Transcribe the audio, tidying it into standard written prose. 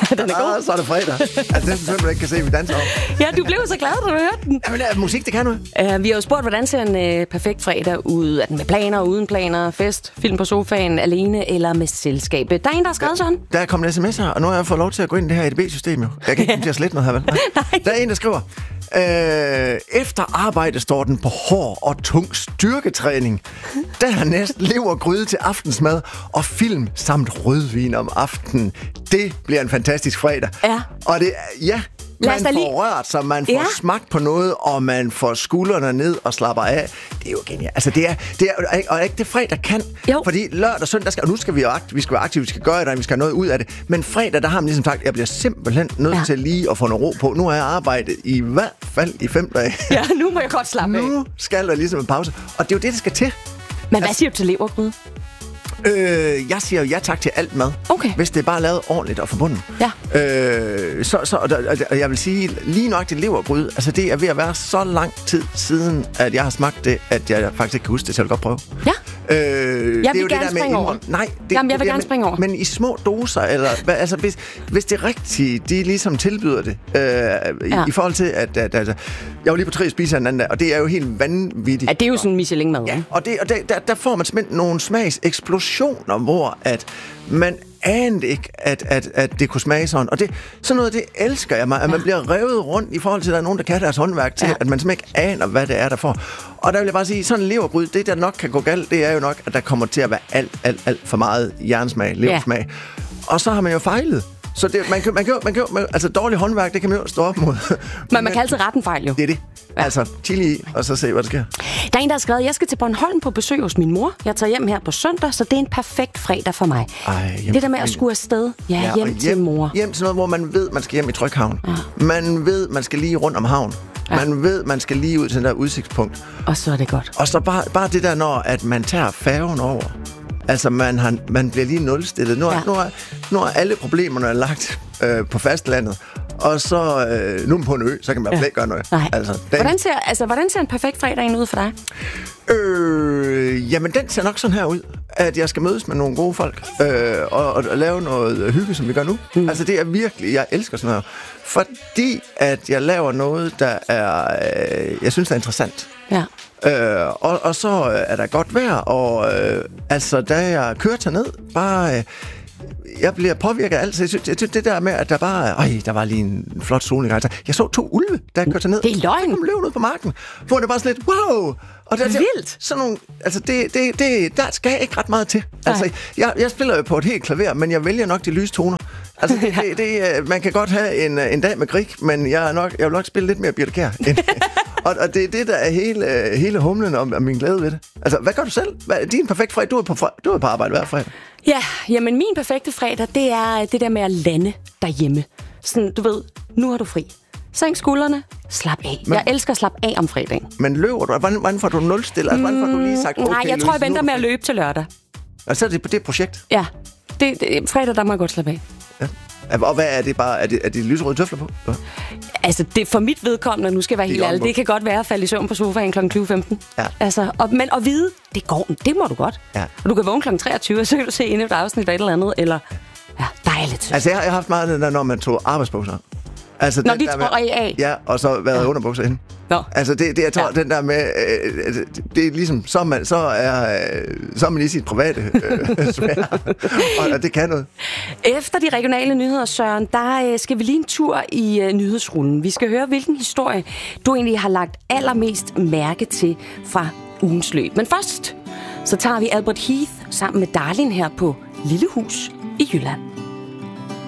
Den er god. Så er det fredag. Altså, det er sådan, man ikke kan se, vi danser om. Ja, du blev så glad, da du hørte den. Jamen, musik, det kan noget. Vi har jo spurgt, hvordan ser en perfekt fredag ud? Er den med planer, uden planer, fest, film på sofaen, alene eller med selskab? Der er en, der har skrevet sådan. Der er kommet en sms her, og nu har jeg fået lov til at gå ind i det her EDB-system, jo. Jeg kan ikke komme til at slette noget her, vel? Nej. Der er en, der skriver, efter arbejde står den på hård og tung styrketræning. Dernæst levergryde til aftensmad og film samt rødvin om aftenen. Det bliver en fantastisk fredag. Ja. Og det ja, man får rørt sig, man får smagt på noget, og man får skuldrene ned og slapper af. Det er jo genialt. Altså, det er og ikke det fredag kan. Jo. Fordi lørdag og søndag og nu skal vi være aktive, vi skal gøre det, vi skal have noget ud af det. Men fredag, der har man ligesom sagt, jeg bliver simpelthen nødt til lige at få noget ro på. Nu har jeg arbejdet i hvert fald i 5 dage. Ja, nu må jeg godt slappe af. Nu skal der ligesom en pause. Og det er jo det, der skal til. Men hvad siger du til levergryde? Jeg siger jo ja tak til alt mad, hvis det er bare lavet ordentligt og forbundet. Ja. Og jeg vil sige, lige nok til levergryde, altså det er ved at være så lang tid siden, at jeg har smagt det, at jeg faktisk ikke kan huske det, så jeg vil godt prøve. Ja. Jeg vil gerne springe over. Nej, jeg vil gerne springe over. Men i små doser, eller altså hvis det er rigtigt, de ligesom tilbyder det, i forhold til, at jeg var lige på 3 spiser en anden dag, og det er jo helt vanvittigt. Ja, det er jo sådan en Michelin-mad. Ja, og der får man simpelthen nogle smagseksplosioner, hvor at man anede ikke, at det kunne smage sådan. Og sådan noget, det elsker jeg mig, at man bliver revet rundt i forhold til, at der er nogen, der kan deres håndværk til, at man simpelthen ikke aner, hvad det er, der får. Og der vil jeg bare sige, sådan en levergryde, det der nok kan gå galt, det er jo nok, at der kommer til at være alt for meget jernsmag, leversmag. Og så har man jo fejlet. Så det, man kan altså dårlig håndværk, det kan man jo stå op mod. Men man kan altid rette en fejl, jo. Det er det. Ja. Altså, chili i, og så se, hvad der sker. Der er en, der har skrevet, jeg skal til Bornholm på besøg hos min mor. Jeg tager hjem her på søndag, så det er en perfekt fredag for mig. Det der med at skulle afsted, hjem til mor. Hjem til noget, hvor man ved, man skal hjem i Tryghavn. Ja. Man ved, man skal lige rundt om havn. Ja. Man ved, man skal lige ud til den der udsigtspunkt. Og så er det godt. Og så bare det der, når at man tager færgen over. Altså, man bliver lige nulstillet. Nu er alle problemerne lagt på fastlandet. Og så nu er man på en ø, så kan man slet ikke gøre noget. Hvordan ser en perfekt fredag ud for dig? Jamen, den ser nok sådan her ud, at jeg skal mødes med nogle gode folk og lave noget hygge, som vi gør nu. Altså, det er virkelig, jeg elsker sådan noget. Fordi at jeg laver noget, der er, jeg synes, der er interessant. Ja. Og så er der godt vejr, og altså, da jeg kører ned, bare... jeg bliver påvirket af alt. Jeg synes, det der med, at der bare... der var lige en flot solnedgang. Jeg så 2 ulve, der kørte ned. Det er løgn. De løb ud på marken. Hvor det var sådan lidt, wow! Og det er vildt. Sådan nogle... Altså, der skal ikke ret meget til. Altså, jeg spiller jo på et helt klaver, men jeg vælger nok de lyse toner. Altså, man kan godt have en dag med Grieg, men jeg vil nok spille lidt mere Birthe Kjær. Og det er det, der er hele humlen om min glæde ved det. Altså, hvad gør du selv? Din perfekt fredag? Du er på arbejde hver fredag. Ja, jamen min perfekte fredag, det er det der med at lande derhjemme. Sådan, du ved, nu har du fri. Sænk skuldrene, slap af. Jeg elsker at slappe af om fredagen. Men løber du? Hvordan får du nulstillet? Hvordan får du lige sagt, okay, nej, jeg tror, jeg venter med at løbe til lørdag. Og så er det på det projekt? Ja. Fredag, der må jeg godt slappe af. Ja. Og hvad er det bare? Er det lyserøde tøfler på? Ja. Altså, det for mit vedkommende, nu skal jeg være helt ærlig, det kan godt være at falde i søvn på sofaen kl. 20.15. Ja. Altså, men at vide, det må du godt. Ja. Og du kan vågne kl. 23, og så kan du se endnu et afsnit af et eller andet, eller dejligt. Altså, jeg har haft meget af det, når man tog arbejdsbukser. Altså, når de tror af. Ja, og så været underbukser inde. Nå. Altså, jeg tror, den der med, det er ligesom, så er man i sit private sfære, og det kan noget. Efter de regionale nyheder, Søren, der skal vi lige en tur i nyhedsrullen. Vi skal høre, hvilken historie du egentlig har lagt allermest mærke til fra ugens løb. Men først, så tager vi Albert Heath sammen med Darlin her på Lille Hus i Jylland.